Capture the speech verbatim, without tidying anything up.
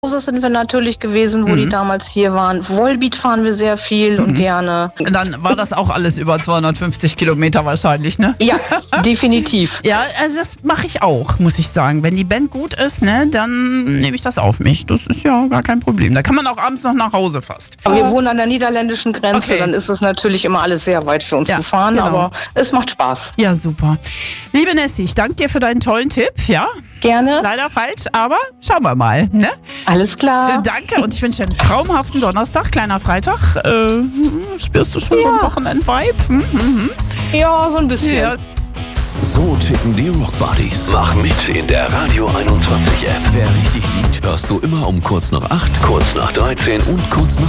sind wir natürlich gewesen, wo mhm. die damals hier waren. Volbeat fahren wir sehr viel mhm. und gerne. Und dann war das auch alles über zweihundertfünfzig Kilometer wahrscheinlich, ne? Ja, definitiv. Ja, also das mache ich auch, muss ich sagen. Wenn die Band gut ist, ne, dann nehme ich das auf mich. Das ist ja gar kein Problem. Da kann man auch abends noch nach Hause fast. Aber wir wohnen an der niederländischen Grenze, okay. Dann ist es natürlich immer alles sehr weit für uns ja, zu fahren, genau. aber es macht Spaß. Ja, super. Liebe Nessie, ich danke dir für deinen tollen Tipp, ja? Gerne. Leider falsch, aber schauen wir mal, ne? Alles klar. Äh, danke und ich wünsche dir einen traumhaften Donnerstag, kleiner Freitag. Äh, spürst du schon ja. so einen Wochenend-Vibe? Hm, hm, hm. Ja, so ein bisschen. Ja. So ticken die Rockbuddies. Mach mit in der Radio einundzwanzig App. Wer richtig liebt, hörst du immer um kurz nach acht, kurz nach dreizehn und kurz nach